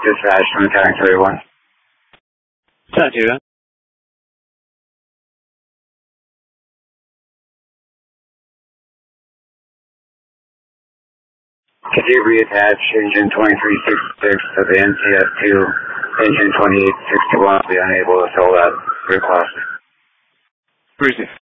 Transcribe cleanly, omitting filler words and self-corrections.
dispatch from Attack 31. Attack 2, Could you reattach engine 2366 to the NCF2, engine 2861 will be unable to fill that request? Receive.